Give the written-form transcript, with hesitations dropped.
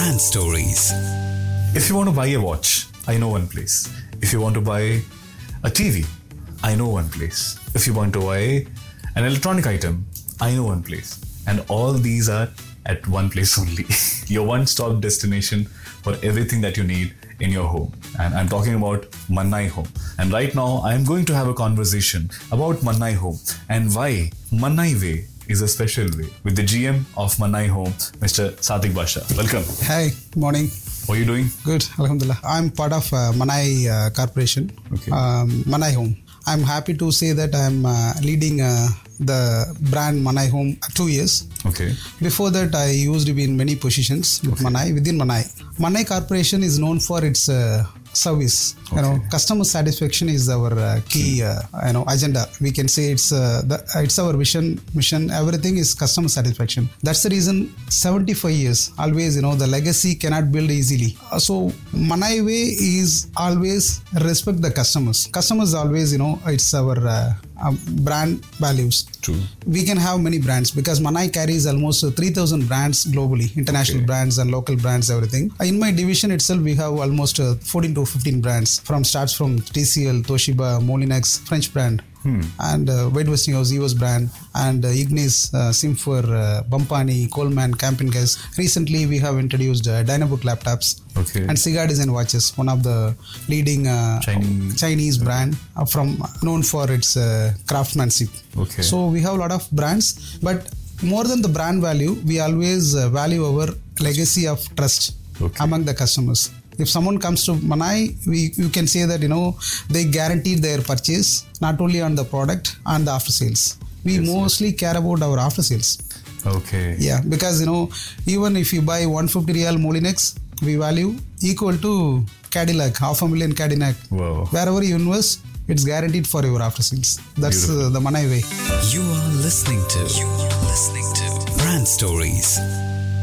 Brand Stories. If you want to buy a watch, I know one place. If you want to buy a TV, I know one place. If you want to buy an electronic item, I know one place. And all these are at one place only. Your one-stop destination for everything that you need in your home. And I'm talking about Mannai Home. And right now, I'm going to have a conversation about Mannai Home and why Mannai Way is a special way with the GM of Mannai Home, Mr. Satik Basha. Welcome. Hi, morning. How are you doing? Good, Alhamdulillah. I'm part of Mannai Corporation, Okay. Mannai Home. I'm happy to say that I'm leading the brand Mannai Home 2 years. Okay. Before that, I used to be in many positions with Mannai, within Mannai. Mannai Corporation is known for its service. Customer satisfaction is our key, agenda. We can say it's our vision, mission. Everything is customer satisfaction. That's the reason 75 years. Always, the legacy cannot build easily. So Mannai Way is always respect the customers. Customers always, it's our brand values. True. We can have many brands because Mannai carries almost 3,000 brands globally, international brands and local brands, everything. In my division itself, we have almost 14 to 15 brands starts from TCL, Toshiba, Molinex, French brand. And Wade Westinghouse, EOS brand, and Ignis, Simfer, Bampani, Coleman, Camping Gas. Recently, we have introduced Dynabook laptops and Cigar Design watches, one of the leading Chinese brand known for its craftsmanship. Okay. So we have a lot of brands, but more than the brand value, we always value our legacy of trust among the customers. If someone comes to Mannai, you can say that, they guaranteed their purchase, not only on the product and the after sales. We mostly care about our after sales. Okay. Yeah, because, even if you buy 150 Real Molinex, we value equal to Cadillac, 500,000 Cadillac. Wow. Wherever you invest, it's guaranteed for your after sales. That's the Mannai Way. You are listening to Brand Stories.